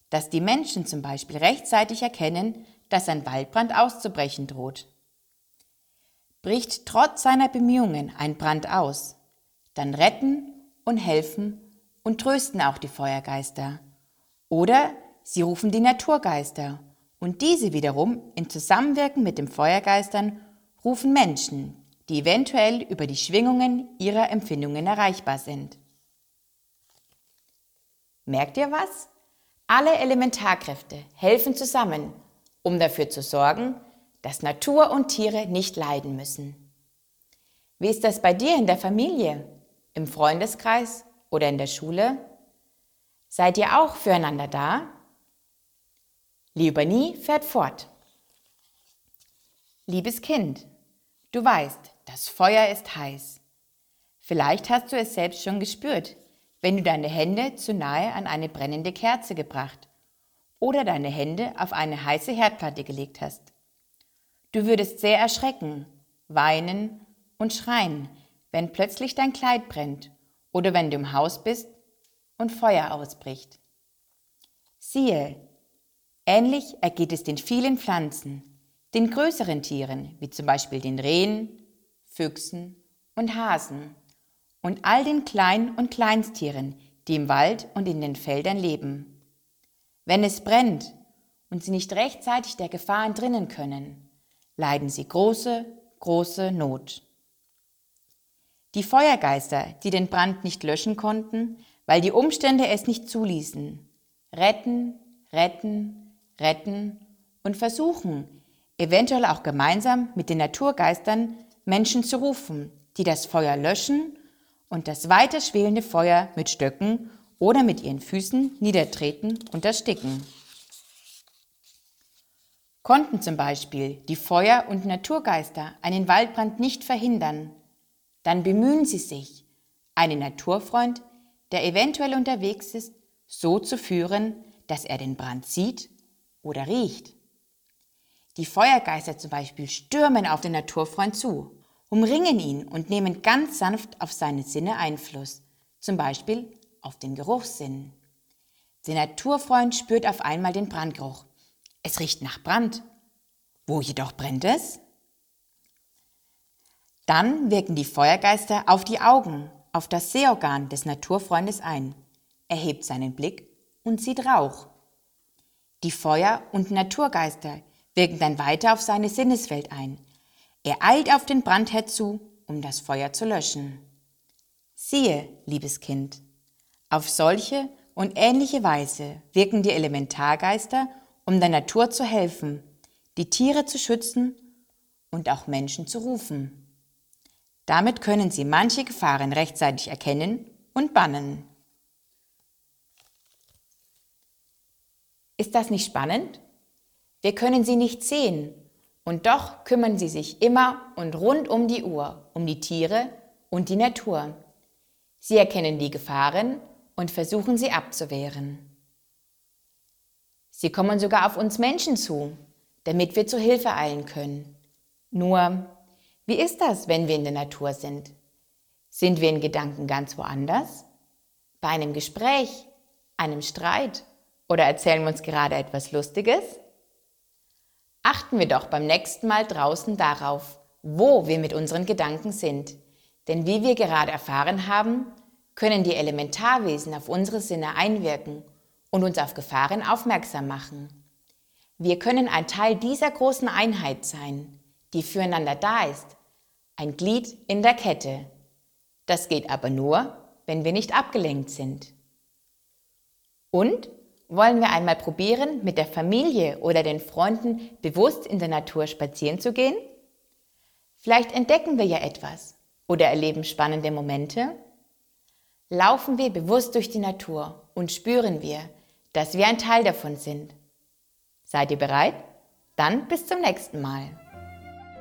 dass die Menschen zum Beispiel rechtzeitig erkennen, dass ein Waldbrand auszubrechen droht. Bricht trotz seiner Bemühungen ein Brand aus, dann retten und helfen und trösten auch die Feuergeister. Oder sie rufen die Naturgeister und diese wiederum in Zusammenwirken mit den Feuergeistern rufen Menschen, die eventuell über die Schwingungen ihrer Empfindungen erreichbar sind. Merkt ihr was? Alle Elementarkräfte helfen zusammen, um dafür zu sorgen, dass Natur und Tiere nicht leiden müssen. Wie ist das bei dir in der Familie, im Freundeskreis oder in der Schule? Seid ihr auch füreinander da? Liebanie fährt fort. Liebes Kind, du weißt, das Feuer ist heiß. Vielleicht hast du es selbst schon gespürt, wenn du deine Hände zu nahe an eine brennende Kerze gebracht oder deine Hände auf eine heiße Herdplatte gelegt hast. Du würdest sehr erschrecken, weinen und schreien, wenn plötzlich dein Kleid brennt oder wenn du im Haus bist und Feuer ausbricht. Siehe, ähnlich ergeht es den vielen Pflanzen, den größeren Tieren, wie zum Beispiel den Rehen, Füchsen und Hasen und all den Klein- und Kleinstieren, die im Wald und in den Feldern leben. Wenn es brennt und sie nicht rechtzeitig der Gefahr entrinnen können, leiden sie große, große Not. Die Feuergeister, die den Brand nicht löschen konnten, weil die Umstände es nicht zuließen, retten, retten, retten und versuchen, eventuell auch gemeinsam mit den Naturgeistern Menschen zu rufen, die das Feuer löschen und das weiter schwelende Feuer mit Stöcken oder mit ihren Füßen niedertreten und ersticken. Konnten zum Beispiel die Feuer- und Naturgeister einen Waldbrand nicht verhindern, dann bemühen sie sich, einen Naturfreund, der eventuell unterwegs ist, so zu führen, dass er den Brand sieht oder riecht. Die Feuergeister zum Beispiel stürmen auf den Naturfreund zu, umringen ihn und nehmen ganz sanft auf seine Sinne Einfluss, zum Beispiel auf den Geruchssinn. Der Naturfreund spürt auf einmal den Brandgeruch. Es riecht nach Brand. Wo jedoch brennt es? Dann wirken die Feuergeister auf die Augen, auf das Sehorgan des Naturfreundes ein. Er hebt seinen Blick und sieht Rauch. Die Feuer- und Naturgeister wirken dann weiter auf seine Sinneswelt ein. Er eilt auf den Brandherd zu, um das Feuer zu löschen. Siehe, liebes Kind, auf solche und ähnliche Weise wirken die Elementargeister, um der Natur zu helfen, die Tiere zu schützen und auch Menschen zu rufen. Damit können sie manche Gefahren rechtzeitig erkennen und bannen. Ist das nicht spannend? Wir können sie nicht sehen und doch kümmern sie sich immer und rund um die Uhr um die Tiere und die Natur. Sie erkennen die Gefahren und versuchen sie abzuwehren. Sie kommen sogar auf uns Menschen zu, damit wir zur Hilfe eilen können. Nur, wie ist das, wenn wir in der Natur sind? Sind wir in Gedanken ganz woanders? Bei einem Gespräch, einem Streit oder erzählen wir uns gerade etwas Lustiges? Achten wir doch beim nächsten Mal draußen darauf, wo wir mit unseren Gedanken sind. Denn wie wir gerade erfahren haben, können die Elementarwesen auf unsere Sinne einwirken und uns auf Gefahren aufmerksam machen. Wir können ein Teil dieser großen Einheit sein, die füreinander da ist, ein Glied in der Kette. Das geht aber nur, wenn wir nicht abgelenkt sind. Und wollen wir einmal probieren, mit der Familie oder den Freunden bewusst in der Natur spazieren zu gehen? Vielleicht entdecken wir ja etwas oder erleben spannende Momente. Laufen wir bewusst durch die Natur und spüren wir, dass wir ein Teil davon sind. Seid ihr bereit? Dann bis zum nächsten Mal.